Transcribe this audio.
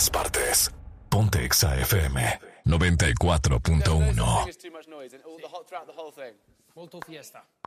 todas partes. Ponte Exa FM 94.1. Molto fiesta.